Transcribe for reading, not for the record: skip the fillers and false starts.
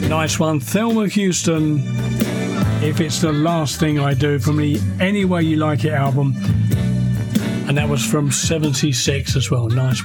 Nice one. Thelma Houston, If It's the Last Thing I Do, from the Any Way You Like It album. And that was from 76 as well. Nice